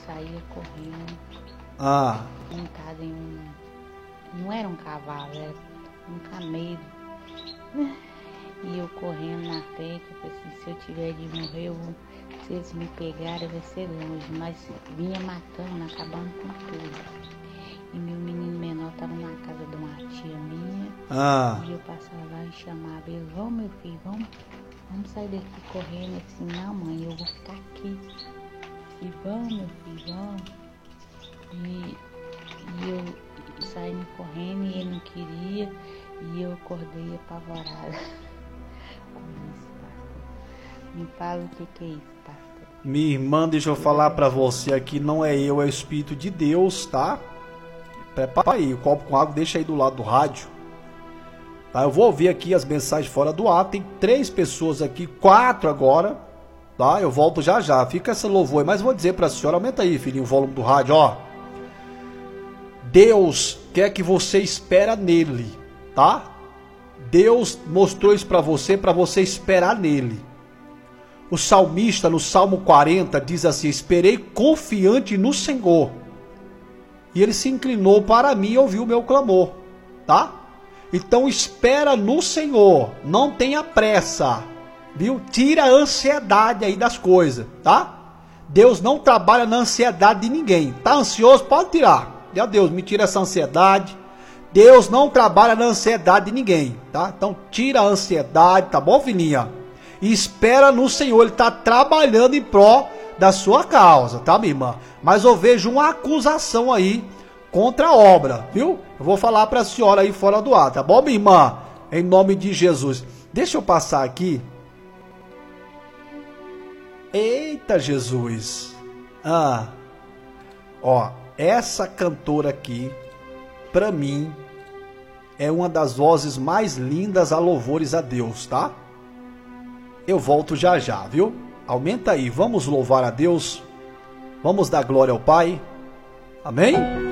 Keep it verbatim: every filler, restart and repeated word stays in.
saía correndo. Ah. Montado em um... Não era um cavalo, era um camelo. E eu correndo na frente, eu falei assim, se eu tiver de morrer, eu vou... se eles me pegarem vai ser longe. Mas vinha matando, acabando com tudo. E meu menino menor estava na casa de uma tia minha. Ah. E eu passava lá e chamava ele, vamos meu filho, vamos, vamos sair daqui correndo. Ele disse, não mãe, eu vou ficar aqui. E vamos meu filho, vamos. E, e eu saí correndo e ele não queria. E eu acordei apavorada com isso, pastor. Me fala o que, que é isso, pastor. Minha irmã, deixa eu falar pra você aqui, não é eu, é o Espírito de Deus, tá? Prepara aí, o copo com água, deixa aí do lado do rádio. Tá, eu vou ouvir aqui as mensagens fora do ar. Tem três pessoas aqui, quatro agora. Tá, eu volto já já. Fica essa louvor aí, mas vou dizer pra senhora, aumenta aí, filhinho, o volume do rádio, ó. Deus quer que você espera nele, tá? Deus mostrou isso pra você, pra você esperar nele. O salmista, no Salmo quarenta, diz assim, esperei confiante no Senhor. E ele se inclinou para mim e ouviu o meu clamor, tá? Então espera no Senhor, não tenha pressa, viu? Tira a ansiedade aí das coisas, tá? Deus não trabalha na ansiedade de ninguém. Tá ansioso? Pode tirar. Meu Deus, me tira essa ansiedade. Deus não trabalha na ansiedade de ninguém, tá? Então tira a ansiedade, tá bom, filhinha? E espera no Senhor, ele está trabalhando em prol da sua causa, tá, minha irmã? Mas eu vejo uma acusação aí contra a obra, viu? Eu vou falar para a senhora aí fora do ar, tá bom, minha irmã? Em nome de Jesus. Deixa eu passar aqui. Eita, Jesus. Ah. Ó, essa cantora aqui, para mim, é uma das vozes mais lindas a louvores a Deus, tá? Eu volto já já, viu? Aumenta aí, vamos louvar a Deus. Vamos dar glória ao Pai. Amém?